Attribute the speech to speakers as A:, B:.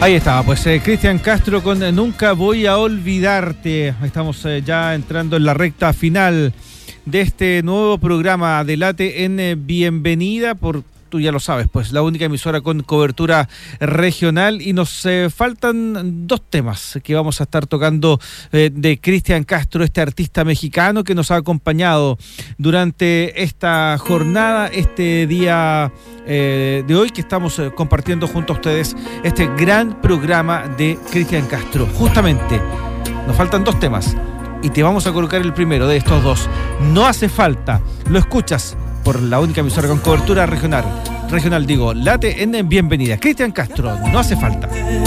A: Ahí estaba, pues Cristian Castro con Nunca Voy a Olvidarte. Estamos ya entrando en la recta final de este nuevo programa de Late en Bienvenida tú ya lo sabes, pues la única emisora con cobertura regional, y nos faltan dos temas que vamos a estar tocando de Cristian Castro, este artista mexicano que nos ha acompañado durante esta jornada, este día de hoy que estamos compartiendo junto a ustedes este gran programa de Cristian Castro. Justamente, nos faltan dos temas y te vamos a colocar el primero de estos dos. No hace falta, lo escuchas por la única emisora con cobertura regional, Late en Bienvenida. Cristian Castro, No hace falta.